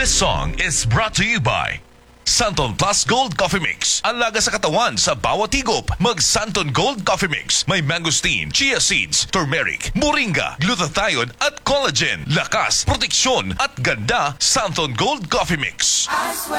This song is brought to you by Santon Plus Gold Coffee Mix. Ang laga sa katawan sa bawat higop. Mag Santon Gold Coffee Mix. May mangosteen, chia seeds, turmeric, moringa, glutathione at collagen. Lakas, proteksyon at ganda. Santon Gold Coffee Mix. I swear